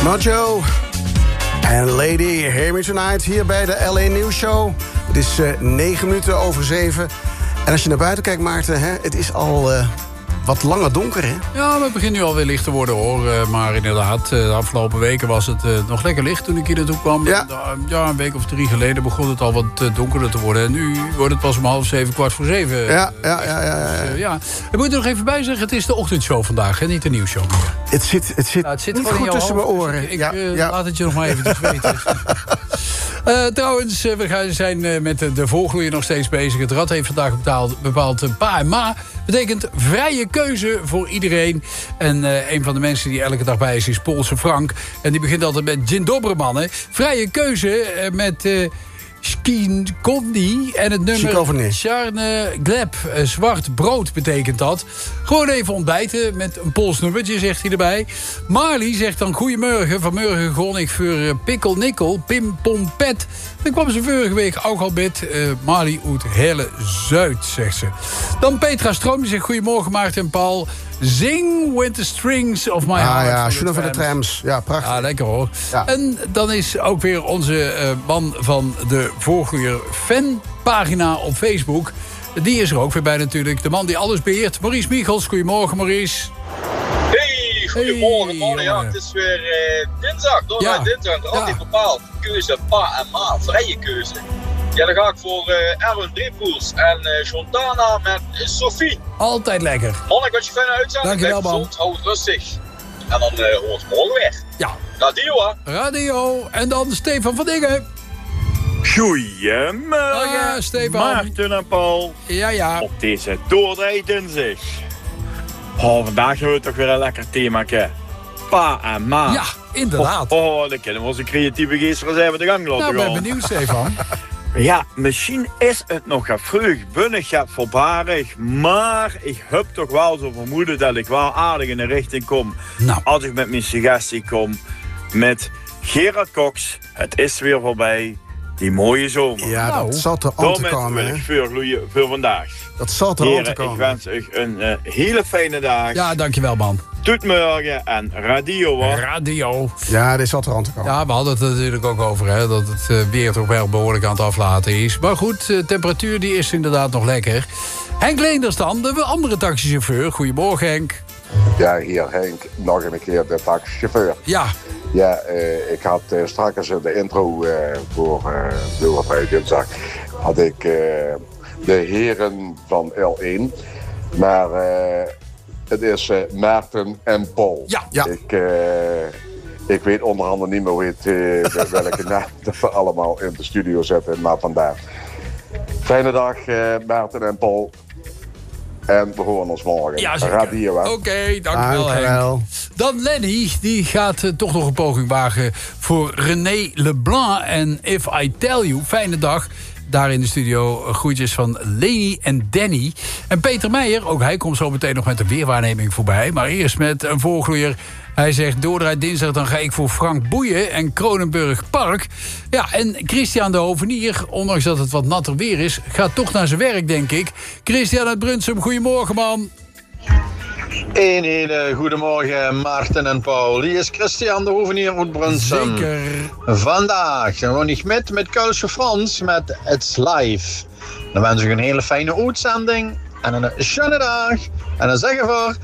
Mojo en Lady, Hear Me Tonight hier bij de LA News Show. Het is 9 minuten over 7. En als je naar buiten kijkt, Maarten, het is al wat langer donker, hè? Ja, het begint nu alweer licht te worden, hoor. Maar inderdaad, de afgelopen weken was het nog lekker licht toen ik hier naartoe kwam. Ja. Een week of 3 geleden begon het al wat donkerder te worden. En nu wordt het pas om 6:30, 6:45. Ja. Ik moet er nog even bij zeggen, het is de ochtendshow vandaag, hè? Niet de nieuwsshow meer. Het zit Niet gewoon goed tussen mijn oren. Ik laat het je nog maar eventjes weten. Trouwens, we zijn met de voorgloeier nog steeds bezig. Het Rad heeft vandaag bepaald pa en ma. Betekent vrije keuze voor iedereen. En een van de mensen die elke dag bij is Poolse Frank. En die begint altijd met Dzień dobry, mannen. Vrije keuze met Skinkondi en het nummer Czarny Gleb. Zwart brood betekent dat. Gewoon even ontbijten met een Pools nummertje, zegt hij erbij. Marley zegt dan goedemorgen. Vanmorgen gewoon ik voor pikkel nikkel, pim pom pet. Dan kwam ze vorige week ook al met Marley uit hele Zuid, zegt ze. Dan Petra Stroom, die zegt goedemorgen Maarten en Paul. Zing with the strings of my heart. Ja, Schoenen van de Trams. Ja, prachtig. Ja, lekker hoor. Ja. En dan is ook weer onze man van de voorgloeier fanpagina op Facebook. Die is er ook weer bij natuurlijk. De man die alles beheert. Maurice Michels. Goedemorgen, Maurice. Hey, goedemorgen, mannen. Ja, het is weer dinsdag. Dinsdag. Er had bepaald. Keuze pa en ma. Vrije keuze. Ja, dan ga ik voor Erwin Driepoels en Jontana met Sophie. Altijd lekker. Monnik, wat je fijne uitzending. Dankjewel, man. Hou het rustig. En dan hoort het morgen weer. Ja. Radio, hè. Radio. En dan Stefan van Dingen. Goedemorgen, Stefan. Maarten en Paul. Ja. Op deze doorrijdinsdag. Vandaag hebben we toch weer een lekker themaatje. Pa en ma. Ja, inderdaad. Dan kunnen we onze creatieve geest er even de gang laten gaan. Nou, ben benieuwd, Stefan. Ja, misschien is het nog vroeg, bunnig, voorbarig, maar ik heb toch wel zo vermoeden dat ik wel aardig in de richting kom. Nou. Als ik met mijn suggestie kom met Gerard Cox, het is weer voorbij, die mooie zomer. Ja, dat zat er aan te komen, hè? Voor vandaag. Dat zat er aan te Ik komen. wens u een hele fijne dag. Ja, dankjewel, man. Tot morgen en radio, hoor. Radio. Ja, dit zat er aan te komen. Ja, we hadden het er natuurlijk ook over, hè, dat het weer toch wel behoorlijk aan het aflaten is. Maar goed, de temperatuur die is inderdaad nog lekker. Henk Leenders dan, de andere taxichauffeur. Goedemorgen, Henk. Ja, hier Henk, nog een keer de taxichauffeur. Ja. Ja, ik had straks in de intro voor Doorvrij Dinsdag had ik de heren van L1. Maar het is Maarten en Paul. Ja. Ik weet onder andere niet meer welke naam we allemaal in de studio zetten, maar vandaar. Fijne dag Maarten en Paul. En we horen ons morgen. Ja, zeker. Radio, hè? Oké, dankjewel, Henk. Dan Lenny, die gaat toch nog een poging wagen voor René Leblanc en If I Tell You. Fijne dag. Daar in de studio groetjes van Leni en Danny. En Peter Meijer, ook hij komt zo meteen nog met een weerwaarneming voorbij. Maar eerst met een voorgloeier. Hij zegt, doordraait dinsdag, dan ga ik voor Frank Boeien en Kronenburg Park. Ja, en Christian de Hovenier, ondanks dat het wat natter weer is, gaat toch naar zijn werk, denk ik. Christian uit Brunsum, goedemorgen, man. Een hele goedemorgen, Maarten en Paul. Hier is Christian de Hovenier uit Brunsum. Zeker. Vandaag gewoon niet met Kuilsje Frans met It's Live. Dan wens ik een hele fijne uitzending en een schöne dag. En dan zeggen we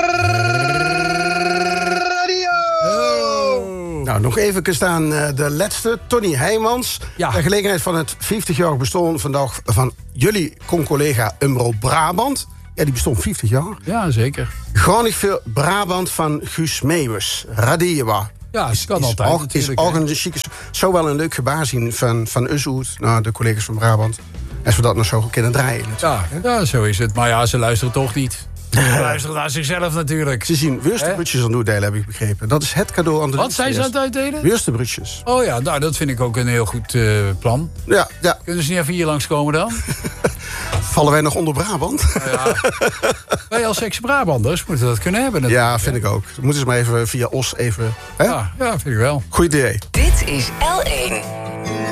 radio. Oh. Nou, nog even staan de laatste, Tony Heijmans. Ja. Ter gelegenheid van het 50-jarig bestaan vandaag van jullie con-collega Umro Brabant. Ja, die bestond 50 jaar. Ja, zeker. Gewoon niet veel Brabant van Guus Meeuwis. Radiewa. Ja, het kan altijd Is natuurlijk, ook hè. een chique... Zou wel een leuk gebaar zien van Ushoed naar de collega's van Brabant. En ze dat nog zo kunnen draaien. Ja, zo is het. Maar ja, ze luisteren toch niet. Ze luisteren naar zichzelf natuurlijk. Ze zien worstenbrutjes aan doordelen, heb ik begrepen. Dat is het cadeau aan de Wat zijn ze aan het uitdelen? Worstenbrutjes. Oh ja, nou, dat vind ik ook een heel goed plan. Ja. Kunnen ze niet even hier langskomen dan? Vallen wij nog onder Brabant? Ja. Wij als ex-Brabanders moeten dat kunnen hebben natuurlijk. Ja, vind ik ook. Moeten ze maar even via Os even... Hè? Ja, vind ik wel. Goed idee. Dit is L1